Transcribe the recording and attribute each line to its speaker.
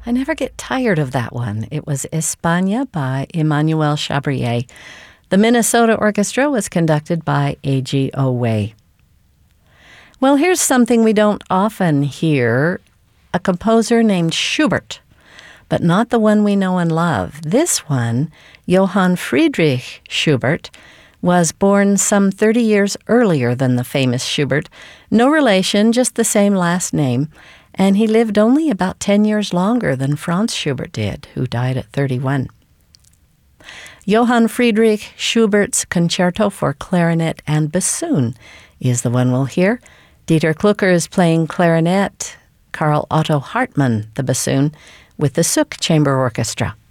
Speaker 1: I never get tired of that one. It was España by Emmanuel Chabrier. The Minnesota Orchestra was conducted by A.G. Oway. Well, here's something we don't often hear, a composer named Schubert, but not the one we know and love. This one, Johann Friedrich Schubert, was born some 30 years earlier than the famous Schubert. No relation, just the same last name. And he lived only about 10 years longer than Franz Schubert did, who died at 31. Johann Friedrich Schubert's Concerto for Clarinet and Bassoon is the one we'll hear. Dieter Klucker is playing clarinet, Karl Otto Hartmann the bassoon, with the Zook Chamber Orchestra.